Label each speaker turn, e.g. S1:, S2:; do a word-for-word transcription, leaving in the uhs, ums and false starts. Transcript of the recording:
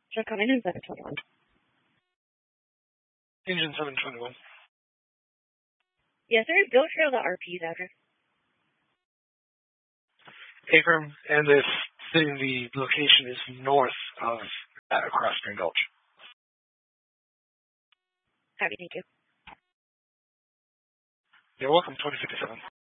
S1: Should come in in seven twenty-one.
S2: Engine seven twenty-one.
S1: Yes, sir. Go trail the R P's address.
S2: Affirm, and this thing, the location is north of uh, Cross Spring Gulch.
S1: Happy, thank you.
S2: You're welcome, twenty fifty-seven.